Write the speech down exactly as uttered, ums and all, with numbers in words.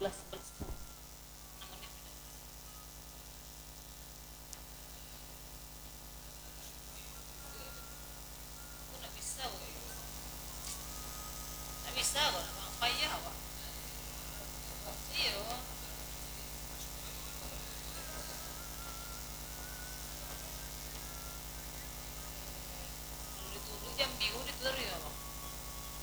belas sebelas enam menit udah. Aku nggak bisa woy. Nggak bisa kok, Bang Faya, Wak.